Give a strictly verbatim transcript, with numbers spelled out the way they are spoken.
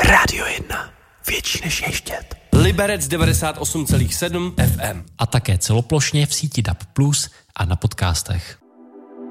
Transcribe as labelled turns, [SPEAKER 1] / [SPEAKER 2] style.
[SPEAKER 1] Rádio jedna. Větší než ještět.
[SPEAKER 2] Liberec devadesát osm celá sedm F M.
[SPEAKER 3] A také celoplošně v síti D A B plus a na podcastech.